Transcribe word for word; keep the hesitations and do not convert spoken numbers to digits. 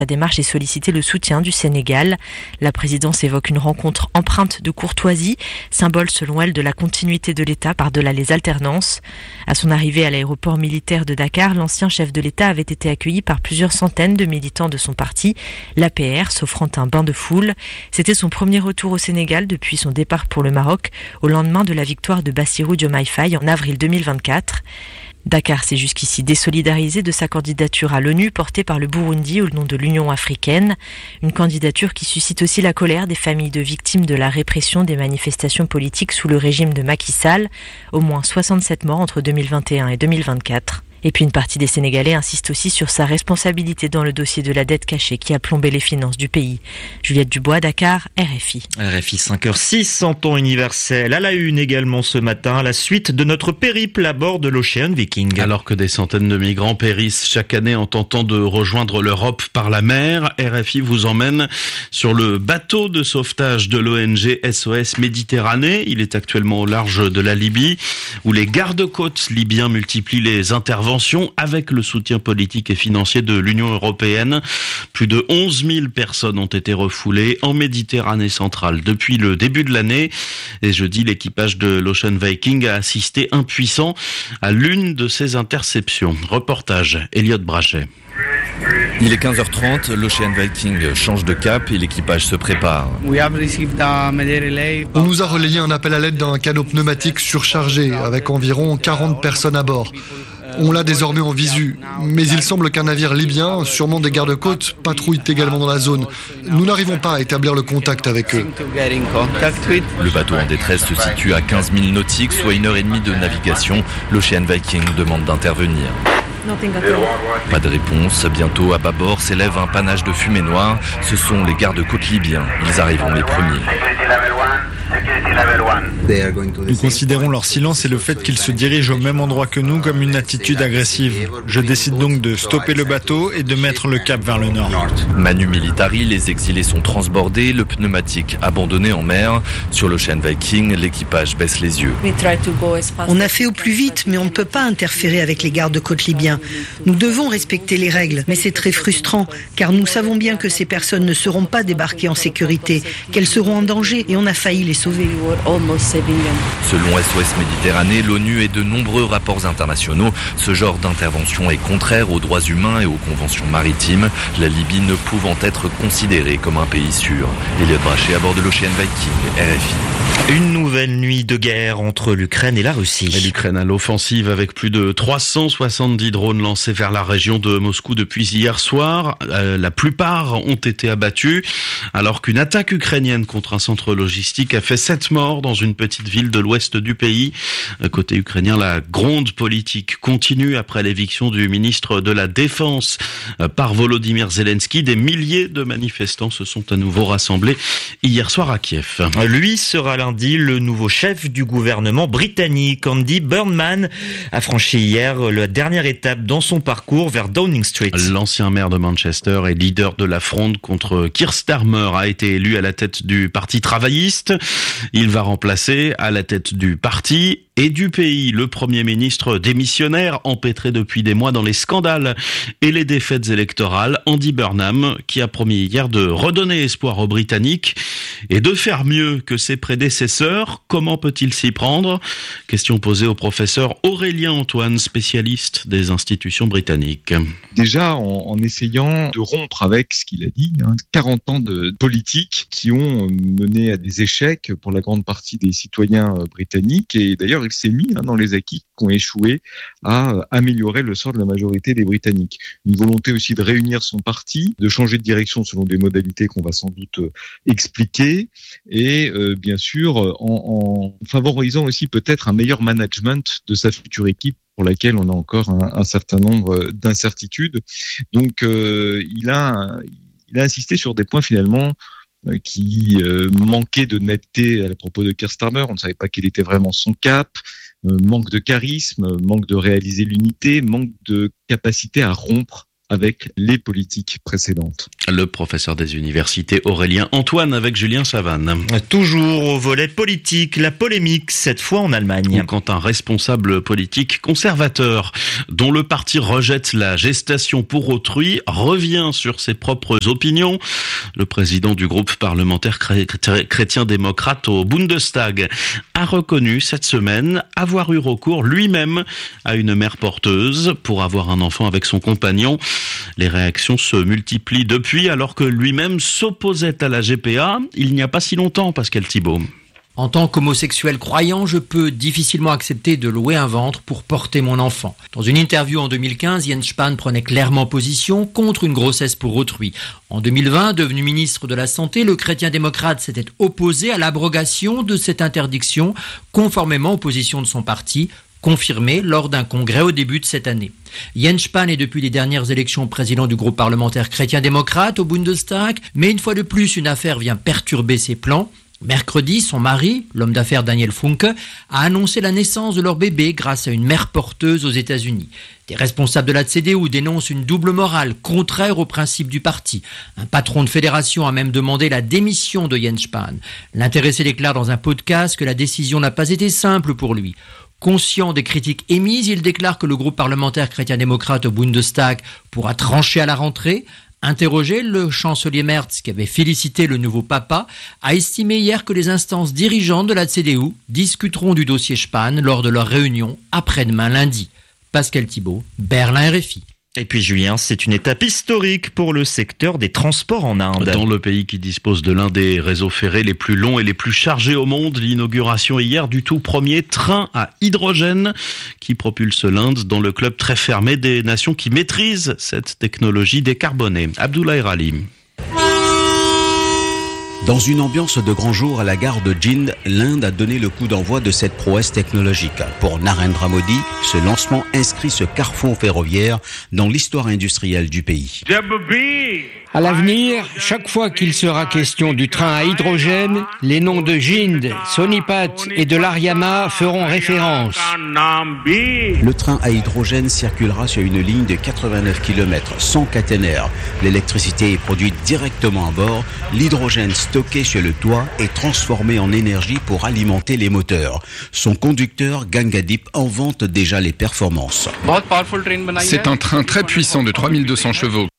La démarche est solliciter le soutien du Sénégal. La présidence évoque une rencontre empreinte de courtoisie, symbole selon elle de la continuité de l'État par-delà les alternances. À son arrivée à l'aéroport militaire de Dakar, l'ancien chef de l'État avait été accueilli par plusieurs centaines de militants de son parti, l'A P R, s'offrant un bain de foule. C'était son premier retour au Sénégal depuis son départ pour le Maroc, au lendemain de la victoire de Bassirou Diomaye Faye en avril deux mille vingt-quatre. Dakar s'est jusqu'ici désolidarisé de sa candidature à l'ONU portée par le Burundi au nom de l'Union africaine. Une candidature qui suscite aussi la colère des familles de victimes de la répression des manifestations politiques sous le régime de Macky Sall. Au moins soixante-sept morts entre deux mille vingt et un et deux mille vingt-quatre. Et puis une partie des Sénégalais insiste aussi sur sa responsabilité dans le dossier de la dette cachée qui a plombé les finances du pays. Juliette Dubois, Dakar, R F I. R F I cinq heures six, en temps universel. À la une également ce matin, la suite de notre périple à bord de l'Ocean Viking. Alors que des centaines de migrants périssent chaque année en tentant de rejoindre l'Europe par la mer, R F I vous emmène sur le bateau de sauvetage de l'O N G S O S Méditerranée. Il est actuellement au large de la Libye, où les gardes-côtes libyens multiplient les interventions avec le soutien politique et financier de l'Union européenne. Plus de onze mille personnes ont été refoulées en Méditerranée centrale depuis le début de l'année. Et jeudi, l'équipage de l'Ocean Viking a assisté impuissant à l'une de ces interceptions. Reportage, Elliot Brachet. Il est quinze heures trente, l'Ocean Viking change de cap et l'équipage se prépare. On nous a relayé un appel à l'aide d'un canot pneumatique surchargé avec environ quarante personnes à bord. On l'a désormais en visu, mais il semble qu'un navire libyen, sûrement des gardes-côtes, patrouille également dans la zone. Nous n'arrivons pas à établir le contact avec eux. Le bateau en détresse se situe à quinze milles nautiques, soit une heure et demie de navigation. L'Ocean Viking demande d'intervenir. Pas de réponse. Bientôt, à bâbord, s'élève un panache de fumée noire. Ce sont les gardes-côtes libyens. Ils arriveront les premiers. Nous considérons leur silence et le fait qu'ils se dirigent au même endroit que nous comme une attitude agressive. Je décide donc de stopper le bateau et de mettre le cap vers le nord. Manu Militari, les exilés sont transbordés, le pneumatique abandonné en mer. Sur l'Ocean Viking, l'équipage baisse les yeux. On a fait au plus vite, mais on ne peut pas interférer avec les gardes-côtes libyens. Nous devons respecter les règles, mais c'est très frustrant, car nous savons bien que ces personnes ne seront pas débarquées en sécurité, qu'elles seront en danger, et on a failli les sauver. Selon S O S Méditerranée, l'ONU et de nombreux rapports internationaux, ce genre d'intervention est contraire aux droits humains et aux conventions maritimes, la Libye ne pouvant être considérée comme un pays sûr. Elliot Brachet à bord de l'Ocean Viking, R F I. Une nouvelle nuit de guerre entre l'Ukraine et la Russie. Et l'Ukraine à l'offensive avec plus de trois cent soixante-dix drones lancés vers la région de Moscou depuis hier soir. Euh, la plupart ont été abattus, alors qu'une attaque ukrainienne contre un centre logistique a fait sept morts dans une petite ville de l'ouest du pays. Côté ukrainien, la gronde politique continue après l'éviction du ministre de la Défense par Volodymyr Zelensky. Des milliers de manifestants se sont à nouveau rassemblés hier soir à Kiev. Lui sera lundi le nouveau chef du gouvernement britannique. Andy Burnham a franchi hier la dernière étape dans son parcours vers Downing Street. L'ancien maire de Manchester et leader de la fronde contre Keir Starmer a été élu à la tête du Parti travailliste. Il va remplacer à la tête du parti et du pays le Premier ministre démissionnaire empêtré depuis des mois dans les scandales et les défaites électorales, Andy Burnham, qui a promis hier de redonner espoir aux Britanniques et de faire mieux que ses prédécesseurs. Comment peut-il s'y prendre ? Question posée au professeur Aurélien Antoine, spécialiste des institutions britanniques. Déjà en, en essayant de rompre avec ce qu'il a dit, hein, quarante ans de politique qui ont mené à des échecs pour la grande partie des citoyens britanniques, et d'ailleurs il s'est mis hein, dans les acquis qui ont échoué à améliorer le sort de la majorité des Britanniques. Une volonté aussi de réunir son parti, de changer de direction selon des modalités qu'on va sans doute euh, expliquer, et euh, bien sûr en, en favorisant aussi peut-être un meilleur management de sa future équipe, pour laquelle on a encore un, un certain nombre d'incertitudes. Donc euh, il a il a insisté sur des points finalement qui euh, manquait de netteté à propos de Keir Starmer. On ne savait pas quel était vraiment son cap, euh, manque de charisme, manque de réaliser l'unité, manque de capacité à rompre avec les politiques précédentes. Le professeur des universités Aurélien Antoine avec Julien Savane. Toujours au volet politique, la polémique, cette fois en Allemagne. Ou quand un responsable politique conservateur, dont le parti rejette la gestation pour autrui, revient sur ses propres opinions. Le président du groupe parlementaire chrétien-démocrate au Bundestag a reconnu cette semaine avoir eu recours lui-même à une mère porteuse pour avoir un enfant avec son compagnon. Les réactions se multiplient depuis alors que lui-même s'opposait à la G P A il n'y a pas si longtemps, Pascal Thibault. En tant qu'homosexuel croyant, je peux difficilement accepter de louer un ventre pour porter mon enfant. Dans une interview en deux mille quinze, Jens Spahn prenait clairement position contre une grossesse pour autrui. En deux mille vingt, devenu ministre de la Santé, le chrétien-démocrate s'était opposé à l'abrogation de cette interdiction, conformément aux positions de son parti, confirmé lors d'un congrès au début de cette année. Jens Spahn est depuis les dernières élections président du groupe parlementaire chrétien-démocrate au Bundestag, mais une fois de plus, une affaire vient perturber ses plans. Mercredi, son mari, l'homme d'affaires Daniel Funke, a annoncé la naissance de leur bébé grâce à une mère porteuse aux États-Unis. Des responsables de la C D U dénoncent une double morale contraire aux principes du parti. Un patron de fédération a même demandé la démission de Jens Spahn. L'intéressé déclare dans un podcast que la décision n'a pas été simple pour lui. Conscient des critiques émises, il déclare que le groupe parlementaire chrétien-démocrate au Bundestag pourra trancher à la rentrée. Interrogé, le chancelier Merz, qui avait félicité le nouveau papa, a estimé hier que les instances dirigeantes de la C D U discuteront du dossier Spahn lors de leur réunion après-demain lundi. Pascal Thibault, Berlin R F I. Et puis Julien, c'est une étape historique pour le secteur des transports en Inde. Dans le pays qui dispose de l'un des réseaux ferrés les plus longs et les plus chargés au monde, l'inauguration hier du tout premier train à hydrogène qui propulse l'Inde dans le club très fermé des nations qui maîtrisent cette technologie décarbonée. Abdoulaye Ralim. Dans une ambiance de grand jour à la gare de Jind, l'Inde a donné le coup d'envoi de cette prouesse technologique. Pour Narendra Modi, ce lancement inscrit ce carrefour ferroviaire dans l'histoire industrielle du pays. À l'avenir, chaque fois qu'il sera question du train à hydrogène, les noms de Jind, Sonipat et de l'Ariana feront référence. Le train à hydrogène circulera sur une ligne de quatre-vingt-neuf kilomètres, sans caténaire. L'électricité est produite directement à bord. L'hydrogène stocké sur le toit est transformé en énergie pour alimenter les moteurs. Son conducteur, Gangadip, en vante déjà les performances. C'est un train très puissant de trois mille deux cents chevaux